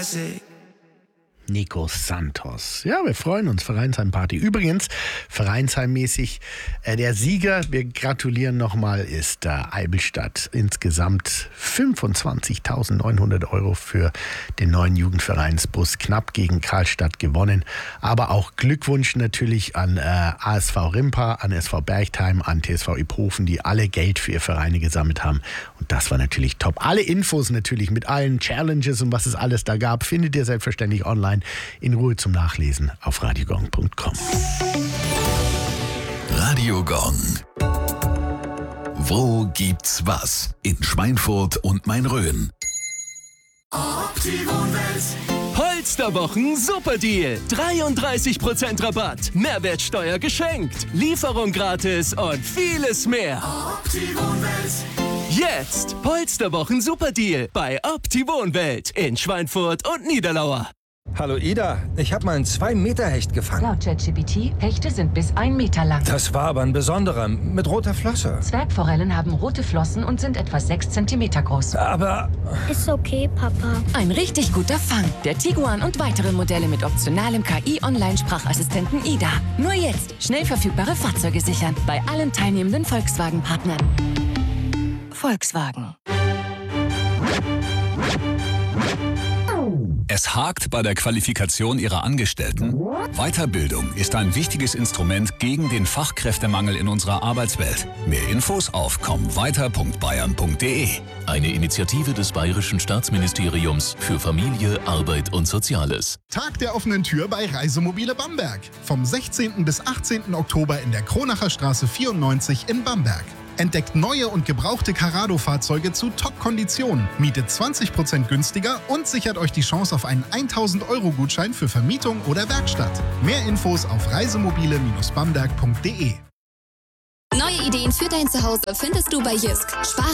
classic. Nico Santos. Ja, wir freuen uns. Vereinsheimparty. Übrigens, vereinsheimmäßig, der Sieger, wir gratulieren nochmal, ist Eibenstadt. Insgesamt 25.900 € für den neuen Jugendvereinsbus. Knapp gegen Karlstadt gewonnen. Aber auch Glückwunsch natürlich an ASV Rimpa, an SV Bergheim, an TSV Iphofen, die alle Geld für ihre Vereine gesammelt haben. Und das war natürlich top. Alle Infos natürlich mit allen Challenges und was es alles da gab, findet ihr selbstverständlich online in Ruhe zum Nachlesen auf radiogong.com. Radio Gong. Wo gibt's was? In Schweinfurt und Main-Rhön. Polsterwochen Superdeal. 33% Rabatt. Mehrwertsteuer geschenkt. Lieferung gratis und vieles mehr. Jetzt Polsterwochen Superdeal bei Opti-Wohnwelt in Schweinfurt und Niederlauer. Hallo Ida, ich habe mal einen 2-Meter-Hecht gefangen. Laut ChatGPT, Hechte sind bis 1 Meter lang. Das war aber ein besonderer, mit roter Flosse. Zwergforellen haben rote Flossen und sind etwa 6 Zentimeter groß. Aber... Ist okay, Papa. Ein richtig guter Fang. Der Tiguan und weitere Modelle mit optionalem KI-Online-Sprachassistenten Ida. Nur jetzt schnell verfügbare Fahrzeuge sichern. Bei allen teilnehmenden Volkswagen-Partnern. Volkswagen. Es hakt bei der Qualifikation Ihrer Angestellten? Weiterbildung ist ein wichtiges Instrument gegen den Fachkräftemangel in unserer Arbeitswelt. Mehr Infos auf kommweiter.bayern.de. Eine Initiative des Bayerischen Staatsministeriums für Familie, Arbeit und Soziales. Tag der offenen Tür bei Reisemobile Bamberg. Vom 16. bis 18. Oktober in der Kronacher Straße 94 in Bamberg. Entdeckt neue und gebrauchte Carrado-Fahrzeuge zu Top-Konditionen, mietet 20% günstiger und sichert euch die Chance auf einen 1.000-Euro-Gutschein für Vermietung oder Werkstatt. Mehr Infos auf reisemobile-bamberg.de. Neue Ideen für dein Zuhause findest du bei Jysk. Spare